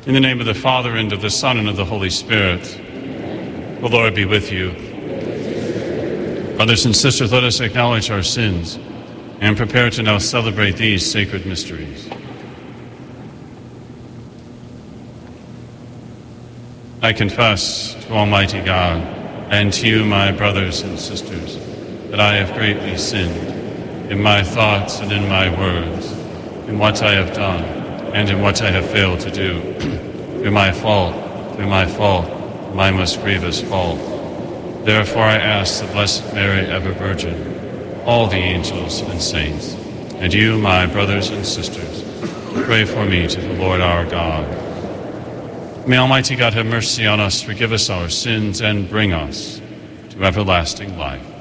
In the name of the Father, and of the Son, and of the Holy Spirit. The Lord be with you. Brothers and sisters, let us acknowledge our sins and prepare to now celebrate these sacred mysteries. I confess to Almighty God and to you, my brothers and sisters, that I have greatly sinned in my thoughts and in my words, in what I have done and in what I have failed to do, through my fault, my most grievous fault. Therefore I ask the Blessed Mary, ever Virgin, all the angels and saints, and you, my brothers and sisters, pray for me to the Lord our God. May Almighty God have mercy on us, forgive us our sins, and bring us to everlasting life.